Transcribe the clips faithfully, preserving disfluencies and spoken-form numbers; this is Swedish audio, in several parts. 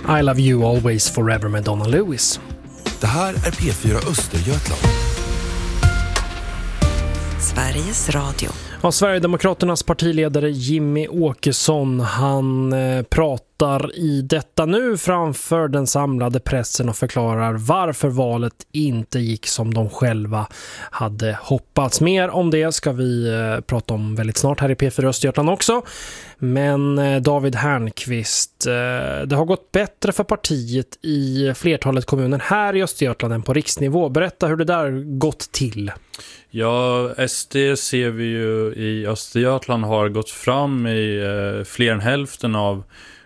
I Love You Always Forever med Donna Lewis. Det här är P fyra Östergötland. Sveriges Radio. Ja, Sverigedemokraternas partiledare Jimmie Åkesson, han eh, pratar i detta nu framför den samlade pressen och förklarar varför valet inte gick som de själva hade hoppats. Mer om det ska vi eh, prata om väldigt snart här i P fyra Östergötland också. Men eh, David Härnqvist, eh, det har gått bättre för partiet i flertalet kommuner här i Östergötland än på riksnivå. Berätta hur det där gått till. Ja, S D ser vi ju i Östergötland har gått fram i eh, fler än hälften av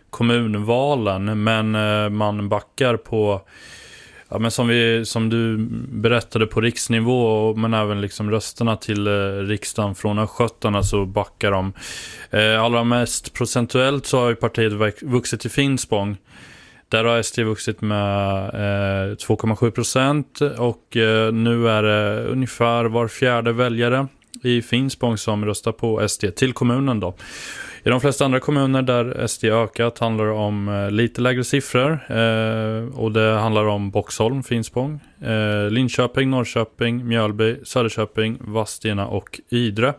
kommunvalen, men eh, man backar på, ja, men som, vi, som du berättade, på riksnivå, men även liksom rösterna till eh, riksdagen från östgötarna, så backar de. Eh, allra mest procentuellt så har ju partiet vuxit i Finspång. Där har S D vuxit med eh, två komma sju procent och eh, nu är det ungefär var fjärde väljare i Finspång som röstar på S D till kommunen då. I de flesta andra kommuner där S D ökat handlar det om eh, lite lägre siffror eh, och det handlar om Boxholm, Finspång, eh, Linköping, Norrköping, Mjölby, Söderköping, Vadstena och Ydre.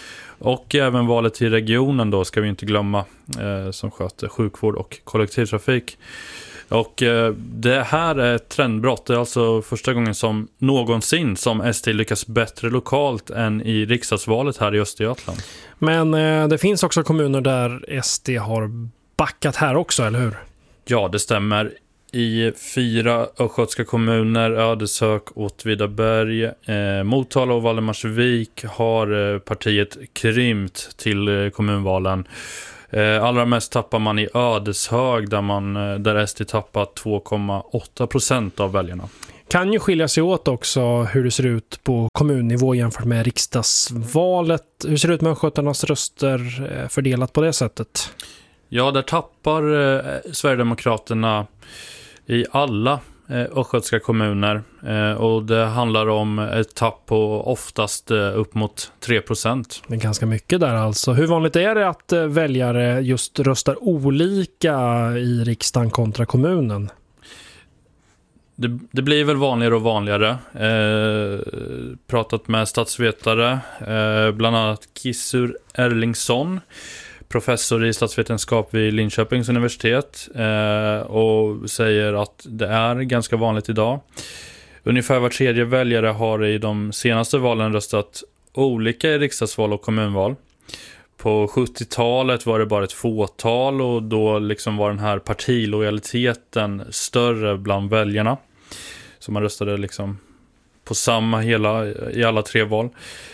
Och även valet till regionen då ska vi inte glömma, eh, som sköter sjukvård och kollektivtrafik. Och eh, det här är ett trendbrott. Det är alltså första gången som någonsin som S D lyckas bättre lokalt än i riksdagsvalet här i Östergötland. Men eh, det finns också kommuner där S D har backat här också, eller hur? Ja, det stämmer. I fyra östgötska kommuner, Ödeshög, Åtvidaberg, eh, Motala och Valdemarsvik har eh, partiet krympt till eh, kommunvalen. Eh, allra mest tappar man i Ödeshög där, man, eh, där S D tappat två komma åtta procent av väljarna. Kan ju skilja sig åt också hur det ser ut på kommunnivå jämfört med riksdagsvalet. Hur ser det ut med östgötarnas röster eh, fördelat på det sättet? Ja, där tappar eh, Sverigedemokraterna i alla eh, östgötska kommuner eh, och det handlar om ett tapp på oftast eh, upp mot tre procent. Det är ganska mycket där alltså. Hur vanligt är det att eh, väljare just röstar olika i riksdagen kontra kommunen? Det, det blir väl vanligare och vanligare. Eh, pratat med statsvetare, eh, bland annat Kissur Erlingsson, professor i statsvetenskap vid Linköpings universitet, eh, och säger att det är ganska vanligt idag. Ungefär var tredje väljare har i de senaste valen röstat olika i riksdagsval och kommunval. På sjuttiotalet var det bara ett fåtal och då liksom var den här partilojaliteten större bland väljarna. Så man röstade liksom på samma hela i alla tre val.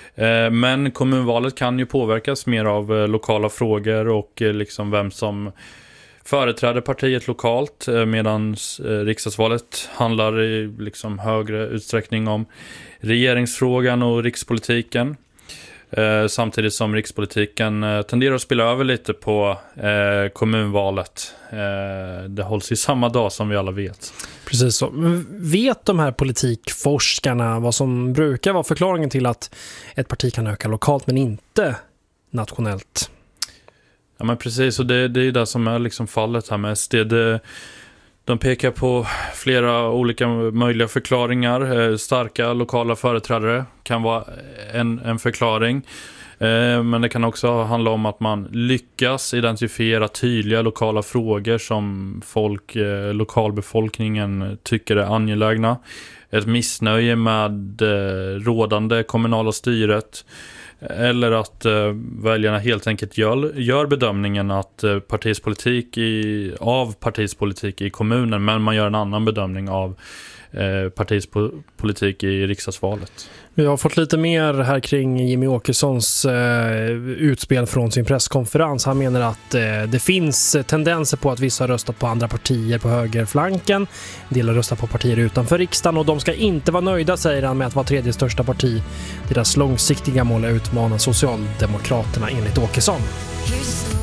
Men kommunvalet kan ju påverkas mer av lokala frågor och liksom vem som företräder partiet lokalt, medan riksdagsvalet handlar i liksom högre utsträckning om regeringsfrågan och rikspolitiken. Samtidigt som rikspolitiken tenderar att spela över lite på kommunvalet. Det hålls ju samma dag som vi alla vet. Precis så. Vet de här politikforskarna vad som brukar vara förklaringen till att ett parti kan öka lokalt men inte nationellt? Ja, men precis, och det, det är det som är liksom fallet här med S D. Det, de pekar på flera olika möjliga förklaringar. Starka lokala företrädare kan vara en, en förklaring. Men det kan också handla om att man lyckas identifiera tydliga lokala frågor som folk, lokalbefolkningen tycker är angelägna. Ett missnöje med rådande kommunala styret. Eller att eh, väljarna helt enkelt gör, gör bedömningen att eh, partiets politik i, av partiets politik i kommunen, men man gör en annan bedömning av eh, partiets po- politik i riksdagsvalet. Vi har fått lite mer här kring Jimmie Åkessons eh, utspel från sin presskonferens. Han menar att eh, det finns tendenser på att vissa röstar på andra partier på högerflanken. En del röstar på partier utanför riksdagen och de ska inte vara nöjda, säger han, med att vara tredje största parti. Deras långsiktiga mål är att utmana Socialdemokraterna enligt Åkesson.